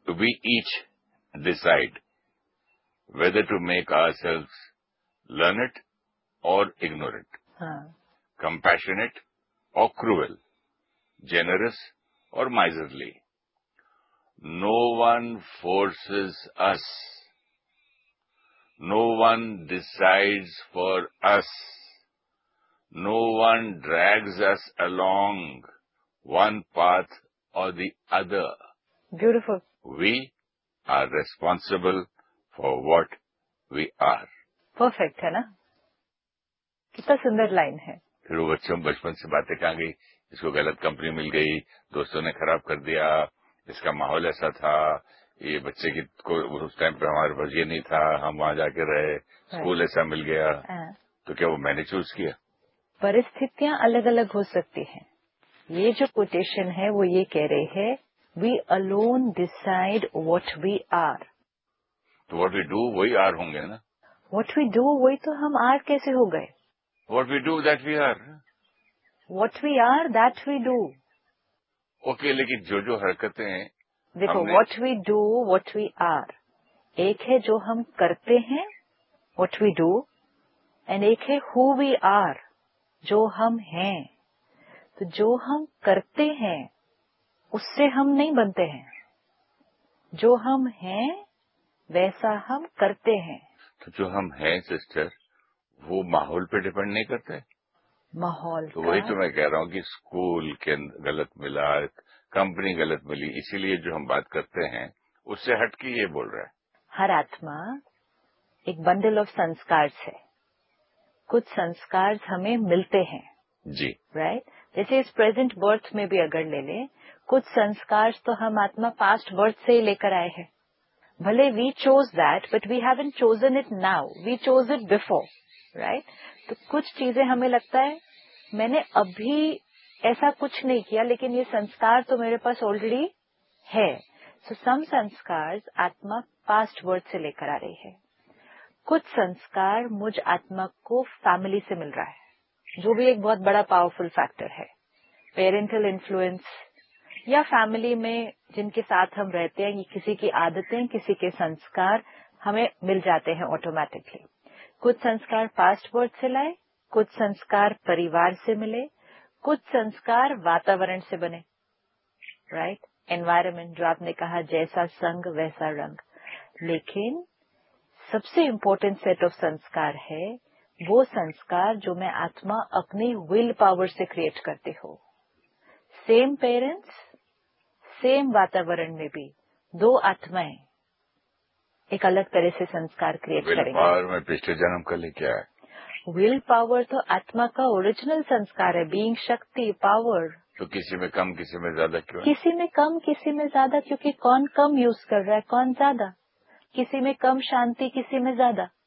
we each decide whether to make ourselves learn it or ignore it, compassionate or cruel, generous or miserly. No one forces us. No one decides for us. No one drags us along one path or the other. Beautiful. We are responsible for what we are. Perfect है ना? कितना सुंदर line है. फिर वो बचपन से बातें कहाँ गई, इसको गलत कंपनी मिल गई, दोस्तों ने खराब कर दिया, इसका माहौल ऐसा था, ये बच्चे की को उस टाइम पर हमारे पास ये नहीं था, हम वहां जाके रहे, स्कूल ऐसा मिल गया, तो क्या वो मैंने चूज किया? परिस्थितियां अलग अलग हो सकती हैं. ये जो कोटेशन है वो ये कह रहे हैं, we alone decide what we are. तो व्हाट वी डू वही आर होंगे ना. व्हाट वी डू वही तो हम आर कैसे हो गए? What we do that we are. What we are that we do. Okay, लेकिन जो जो हरकतें देखो, what we do what we are, एक है जो हम करते हैं व्हाट वी डू, एंड एक है हु वी आर, जो हम हैं. तो जो हम करते हैं उससे हम नहीं बनते हैं. जो हम हैं वैसा हम करते हैं. तो जो हम हैं सिस्टर, वो माहौल पे डिपेंड नहीं करते. माहौल तो वही तो मैं कह रहा हूँ कि स्कूल के गलत मिला, कंपनी गलत मिली, इसीलिए जो हम बात करते हैं उससे हट के ये बोल रहा है. हर आत्मा एक बंडल ऑफ संस्कार है. कुछ संस्कार हमें मिलते हैं जी, राइट. जैसे इस प्रेजेंट बर्थ में भी अगर ले लें, कुछ संस्कार तो हम आत्मा पास्ट बर्थ से ही लेकर आए हैं. भले we chose that, but we haven't chosen it now, we chose it before, right. तो कुछ चीजें हमें लगता है मैंने अभी ऐसा कुछ नहीं किया, लेकिन ये संस्कार तो मेरे पास ऑलरेडी है. सो सम संस्कार आत्मा पास्ट बर्थ से लेकर आ रही है. कुछ संस्कार मुझ आत्मा को फैमिली से मिल रहा है, जो भी एक बहुत बड़ा पावरफुल फैक्टर है. पेरेंटल इन्फ्लुएंस या फैमिली में जिनके साथ हम रहते हैं, किसी की आदतें, किसी के संस्कार हमें मिल जाते हैं ऑटोमेटिकली. कुछ संस्कार पास्ट बर्थ से लाए, कुछ संस्कार परिवार से मिले, कुछ संस्कार वातावरण से बने, राइट. एनवायरमेंट, जो आपने कहा, जैसा संग वैसा रंग. लेकिन सबसे इम्पोर्टेंट सेट ऑफ संस्कार है वो संस्कार जो मैं आत्मा अपनी विल पावर से क्रिएट करती हो. सेम पेरेंट्स, सेम वातावरण में भी दो आत्माएं एक अलग तरह से संस्कार क्रिएट करेंगे. विल पावर में पिछले जन्म का लेके आया. विल पावर तो आत्मा का ओरिजिनल संस्कार है, बीइंग, शक्ति, पावर. तो किसी में कम, किसी में ज्यादा क्यों? किसी में कम, किसी में ज्यादा, क्योंकि कौन कम यूज कर रहा है, कौन ज्यादा. किसी में कम शांति, किसी में ज्यादा.